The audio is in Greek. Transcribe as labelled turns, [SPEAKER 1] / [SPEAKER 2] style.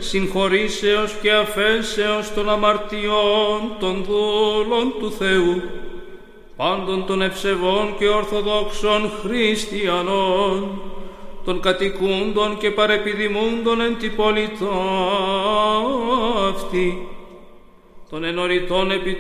[SPEAKER 1] συγχωρήσεως και αφέσεως των αμαρτιών των δούλων του Θεού, πάντων των ευσεβών και ορθοδόξων χριστιανών, των κατοικούντων και παρεπιδημούντων εν τη πόλη αυτή, των ενωριτών επί